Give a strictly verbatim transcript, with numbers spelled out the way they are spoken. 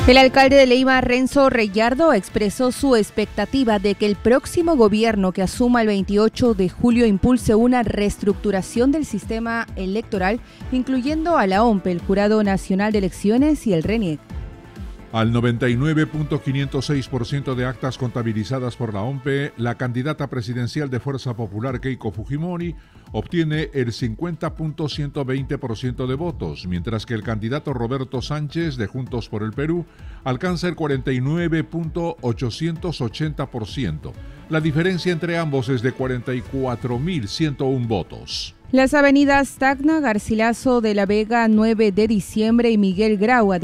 El alcalde de Lima, Renzo Reyardo, expresó su expectativa de que el próximo gobierno que asuma el veintiocho de julio impulse una reestructuración del sistema electoral, incluyendo a la O M P E, el Jurado Nacional de Elecciones y el RENIEC. Al noventa y nueve punto quinientos seis por ciento de actas contabilizadas por la O M P E, la candidata presidencial de Fuerza Popular Keiko Fujimori obtiene el cincuenta punto ciento veinte por ciento de votos, mientras que el candidato Roberto Sánchez de Juntos por el Perú alcanza el cuarenta y nueve punto ochocientos ochenta por ciento. La diferencia entre ambos es de cuarenta y cuatro mil ciento uno votos. Las avenidas Tacna, Garcilaso de la Vega, nueve de diciembre y Miguel Grau